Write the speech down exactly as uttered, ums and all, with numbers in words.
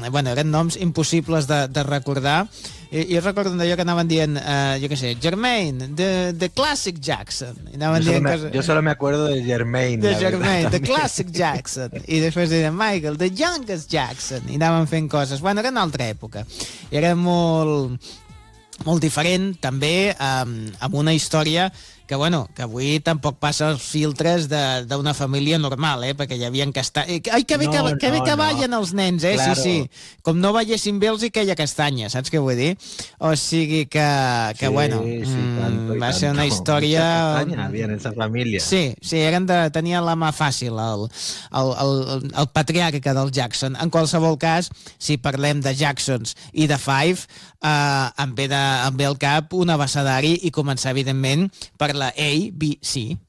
bueno, eren noms impossibles de, de recordar. I, i recordo d'allò que anaven dient, uh, jo què sé, Jermaine, the, the Classic Jackson. I anaven yo, solo dient me, coses... yo solo me acuerdo de Jermaine. De Jermaine, the Classic Jackson. I després deien Michael, the Youngest Jackson. I anaven fent coses. Bueno, era una altra època. I era molt, molt diferent, també, um, amb una història que, bueno, que avui tampoc passa els filtres d'una família normal, eh? Perquè hi havia castanyes... Ai, que bé No, que, que, bé no, que no. ballen els nens, eh? Claro. Sí, sí. Com no ballessin bé els hi queia castanya, saps què vull dir? O sigui que, que Sí, bueno, sí, mm, tanto y va ser tanto. una història... Mucha castaña había en esa familia. Sí, sí, eren de, tenien la mà fàcil, el, el, el, el patriarca del Jackson. En qualsevol cas, si parlem de Jacksons i de Five, eh, em, ve de, em ve al cap un abecedari i començar, evidentment, per la A, B, C.